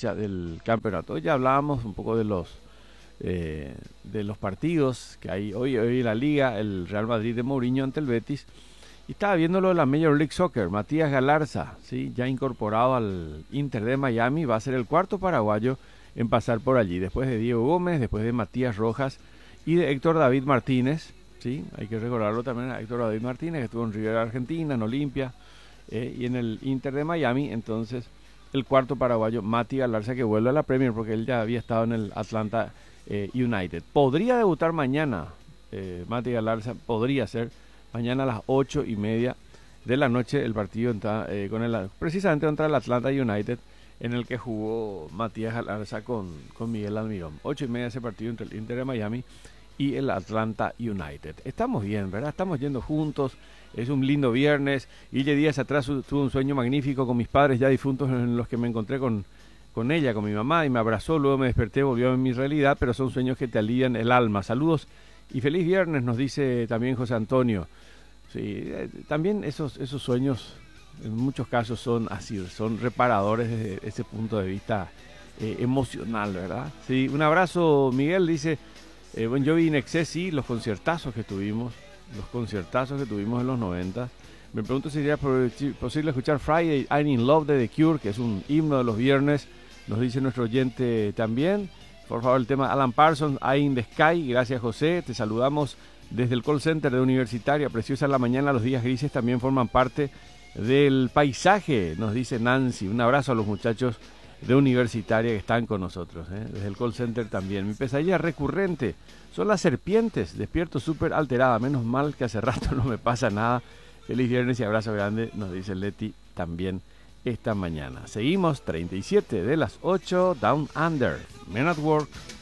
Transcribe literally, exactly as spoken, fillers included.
fecha del campeonato. Hoy ya hablábamos un poco de los eh, de los partidos que hay hoy, hoy en la Liga, el Real Madrid de Mourinho ante el Betis. Y estaba viendo lo de la Major League Soccer. Matías Galarza, ¿sí?, ya incorporado al Inter de Miami, va a ser el cuarto paraguayo en pasar por allí, después de Diego Gómez, después de Matías Rojas y de Héctor David Martínez. Sí, hay que recordarlo también a Héctor David Martínez, que estuvo en River Argentina, en Olimpia eh, y en el Inter de Miami. Entonces, el cuarto paraguayo, Mati Galarza, que vuelve a la Premier porque él ya había estado en el Atlanta eh, United. Podría debutar mañana, eh, Mati Galarza, podría ser mañana a las ocho y media de la noche el partido entra, eh, con el, precisamente contra el Atlanta United, en el que jugó Matías Galarza con, con Miguel Almirón. Ocho y media ese partido entre el Inter de Miami y el Atlanta United. Estamos bien, ¿verdad? Estamos yendo juntos. Es un lindo viernes. Guille Díaz atrás tuvo un sueño magnífico con mis padres ya difuntos, en los que me encontré con, con ella, con mi mamá, y me abrazó. Luego me desperté, volvió a mi realidad, pero son sueños que te alivian el alma. Saludos y feliz viernes, nos dice también José Antonio. Sí, eh, también esos, esos sueños en muchos casos son así, son reparadores desde ese punto de vista eh, emocional, ¿verdad? Sí, un abrazo, Miguel, dice... Eh, bueno, yo vi In Excess, sí, los conciertazos que tuvimos, los conciertazos que tuvimos en los noventa. Me pregunto si sería posible escuchar Friday I'm in Love de The Cure, que es un himno de los viernes, nos dice nuestro oyente también. Por favor, el tema Alan Parsons, I'm in the Sky. Gracias, José, te saludamos desde el call center de Universitaria. Preciosa la mañana, los días grises también forman parte del paisaje, nos dice Nancy. Un abrazo a los muchachos de Universitaria que están con nosotros, ¿eh? Desde el call center también. Mi pesadilla recurrente son las serpientes. Despierto súper alterada. Menos mal que hace rato no me pasa nada. Feliz viernes y abrazo grande, nos dice Leti también esta mañana. Seguimos, treinta y siete de las ocho, Down Under, Men at Work.